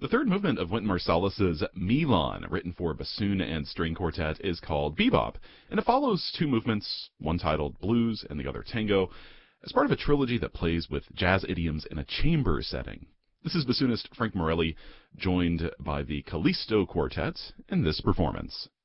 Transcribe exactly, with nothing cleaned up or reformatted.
The third movement of Wynton Marsalis's Milan, written for bassoon and string quartet, is called Bebop, and it follows two movements, one titled Blues and the other Tango, as part of a trilogy that plays with jazz idioms in a chamber setting. This is bassoonist Frank Morelli, joined by the Callisto Quartet in this performance.